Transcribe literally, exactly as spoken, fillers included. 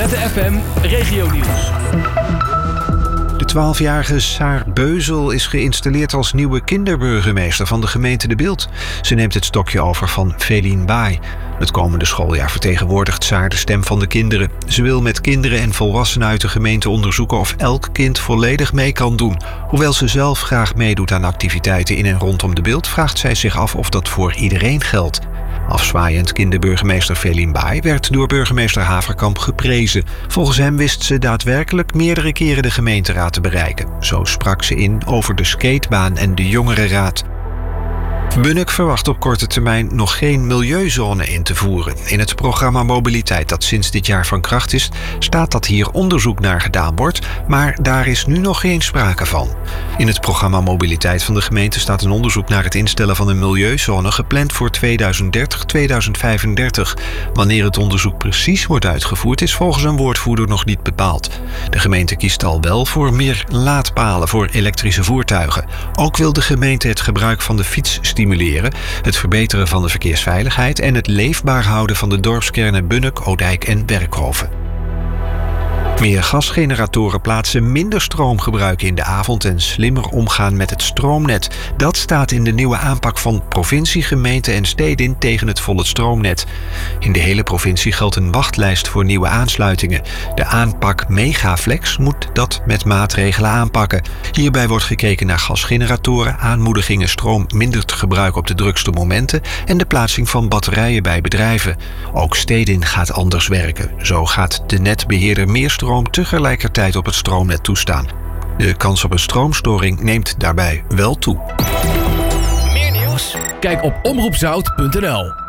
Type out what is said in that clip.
Z F M Regionieuws. De twaalfjarige Saar Beuzel is geïnstalleerd als nieuwe kinderburgemeester van de gemeente De Bilt. Ze neemt het stokje over van Feline Baai. Het komende schooljaar vertegenwoordigt Saar de stem van de kinderen. Ze wil met kinderen en volwassenen uit de gemeente onderzoeken of elk kind volledig mee kan doen. Hoewel ze zelf graag meedoet aan activiteiten in en rondom De Bilt, vraagt zij zich af of dat voor iedereen geldt. Afzwaaiend kinderburgemeester Feline Baai werd door burgemeester Haverkamp geprezen. Volgens hem wist ze daadwerkelijk meerdere keren de gemeenteraad te bereiken. Zo sprak ze in over de skatebaan en de jongerenraad. Bunnik verwacht op korte termijn nog geen milieuzone in te voeren. In het programma Mobiliteit dat sinds dit jaar van kracht is, staat dat hier onderzoek naar gedaan wordt, maar daar is nu nog geen sprake van. In het programma Mobiliteit van de gemeente staat een onderzoek naar het instellen van een milieuzone gepland voor tweeduizend dertig tot tweeduizend vijfendertig. Wanneer het onderzoek precies wordt uitgevoerd is volgens een woordvoerder nog niet bepaald. De gemeente kiest al wel voor meer laadpalen voor elektrische voertuigen. Ook wil de gemeente het gebruik van de fiets stimuleren. Het verbeteren van de verkeersveiligheid en het leefbaar houden van de dorpskernen Bunnik, Odijk en Werkhoven. Meer gasgeneratoren plaatsen, minder stroom gebruiken in de avond en slimmer omgaan met het stroomnet. Dat staat in de nieuwe aanpak van provincie, gemeente en steden tegen het volle stroomnet. In de hele provincie geldt een wachtlijst voor nieuwe aansluitingen. De aanpak Megaflex moet dat met maatregelen aanpakken. Hierbij wordt gekeken naar gasgeneratoren, aanmoedigingen stroom minder te gebruiken op de drukste momenten en de plaatsing van batterijen bij bedrijven. Ook steden gaat anders werken. Zo gaat de netbeheerder meer stroom tegelijkertijd op het stroomnet toestaan. De kans op een stroomstoring neemt daarbij wel toe. Meer nieuws? Kijk op omroep zout punt n l.